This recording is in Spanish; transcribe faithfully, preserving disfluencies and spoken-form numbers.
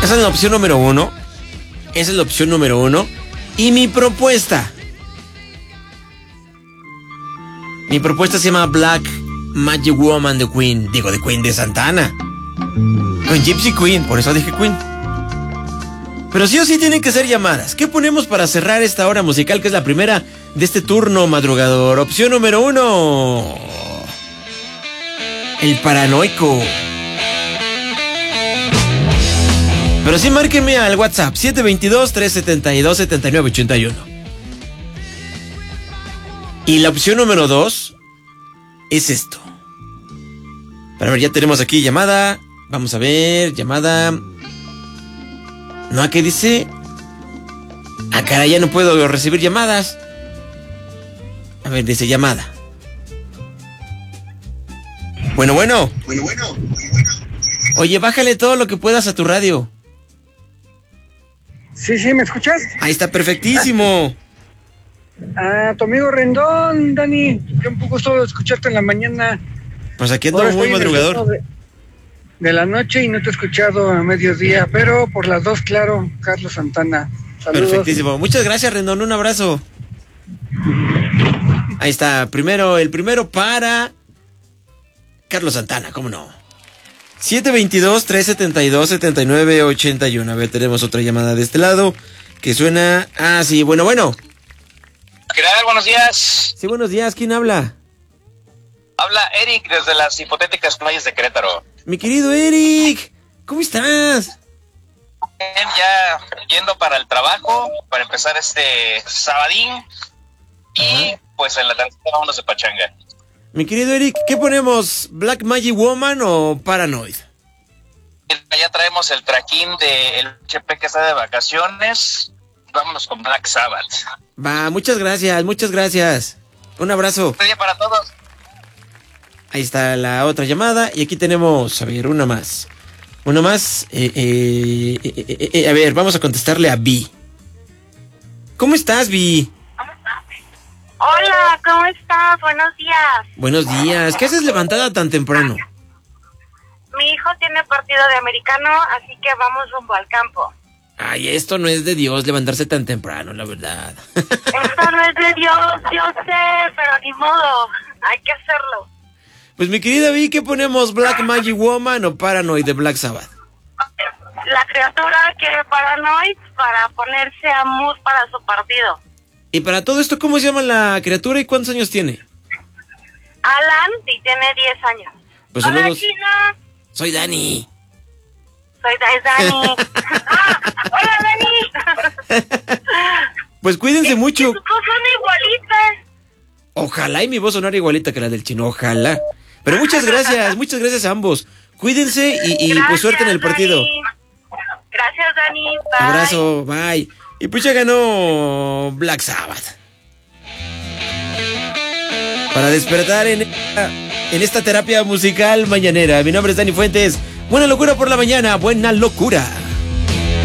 Esa es la opción número uno. Esa es la opción número uno. Y mi propuesta. Mi propuesta se llama Black Magic Woman de Queen. Digo, de Queen, de Santana. Con Gypsy Queen, por eso dije Queen. Pero sí o sí tienen que ser llamadas. ¿Qué ponemos para cerrar esta hora musical, que es la primera de este turno madrugador? Opción número uno. El Paranoico. Pero sí, márquenme al WhatsApp siete dos dos, tres siete dos, siete nueve ocho uno. Y la opción número dos es esto. Pero a ver, ya tenemos aquí llamada. Vamos a ver, llamada. No, ¿qué dice? Ah, caray, ya no puedo recibir llamadas. A ver, dice llamada. Bueno, bueno. Bueno, bueno. Oye, bájale todo lo que puedas a tu radio. Sí, sí, ¿me escuchas? Ahí está, perfectísimo. Ah, tu amigo Rendón, Dani. Qué un poco gusto escucharte en la mañana. Pues aquí ando Ahora muy estoy en el madrugador. turno De, de la noche y no te he escuchado a mediodía, pero por las dos, claro, Carlos Santana. Saludos. Perfectísimo. Muchas gracias, Rendón. Un abrazo. Ahí está. Primero, el primero para Carlos Santana, ¿cómo no? siete dos dos, tres siete dos, siete nueve ocho uno. A ver, tenemos otra llamada de este lado que suena... Ah, sí, bueno, bueno. ¿Qué tal? Buenos días. Sí, buenos días. ¿Quién habla? Habla Eric desde las hipotéticas playas de Querétaro. Mi querido Eric, ¿cómo estás? Bien, ya yendo para el trabajo, para empezar este sabadín. Y pues en la tarde vámonos de pachanga. Mi querido Eric, ¿qué ponemos? ¿Black Magic Woman o Paranoid? Ya traemos el traquín del H P que está de vacaciones. Vámonos con Black Sabbath. Va, muchas gracias, muchas gracias. Un abrazo. Buen día para todos. Ahí está la otra llamada. Y aquí tenemos, a ver, una más. Una más. Eh, eh, eh, eh, eh, a ver, vamos a contestarle a Vi. ¿Cómo estás, Vi? Hola, ¿cómo estás? Buenos días. Buenos días. ¿Qué haces levantada tan temprano? Mi hijo tiene partido de americano, así que vamos rumbo al campo. Ay, esto no es de Dios levantarse tan temprano, la verdad. Esto no es de Dios, yo sé, pero ni modo, hay que hacerlo. Pues mi querida Vi, ¿qué ponemos? ¿Black Magic Woman o Paranoid de Black Sabbath? La criatura quiere Paranoid para ponerse a mood para su partido. Y para todo esto, ¿cómo se llama la criatura y cuántos años tiene? Alan, y tiene diez años. Pues Hola, saludos. China. Soy Dani. Soy es Dani. Ah, hola, Dani. Pues cuídense mucho. Tus cosas son igualitas. Ojalá y mi voz sonara igualita que la del chino, ojalá. Pero muchas gracias, muchas gracias a ambos. Cuídense y, y Gracias, pues suerte en el partido. Dani. Gracias, Dani. Bye. Abrazo, bye. Y pues ya ganó Black Sabbath. Para despertar en esta, en esta terapia musical mañanera. Mi nombre es Dani Fuentes. Buena locura por la mañana, buena locura.